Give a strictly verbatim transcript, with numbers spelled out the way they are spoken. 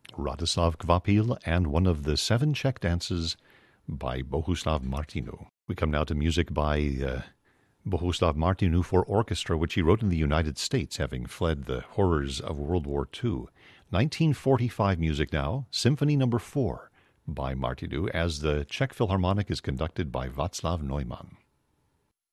Radoslav Kvapil, and one of the seven Czech dances by Bohuslav Martinu. We come now to music by uh, Bohuslav Martinu for orchestra, which he wrote in the United States, having fled the horrors of World War Two. nineteen forty-five music now, Symphony Number Four by Martinu, as the Czech Philharmonic is conducted by Václav Neumann.